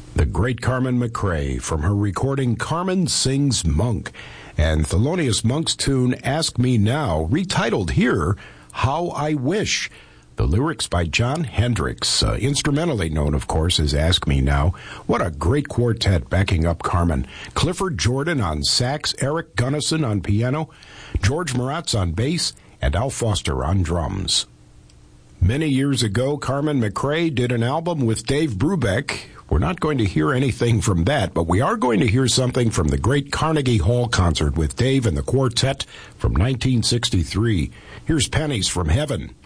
The great Carmen McRae from her recording Carmen Sings Monk, and Thelonious Monk's tune Ask Me Now, retitled here, How I Wish. The lyrics by Jon Hendricks, instrumentally known, of course, as Ask Me Now. What a great quartet backing up Carmen. Clifford Jordan on sax, Eric Gunnison on piano, George Maratz on bass, and Al Foster on drums. Many years ago, Carmen McRae did an album with Dave Brubeck. We're not going to hear anything from that, but we are going to hear something from the great Carnegie Hall concert with Dave and the quartet from 1963. Here's Pennies from Heaven.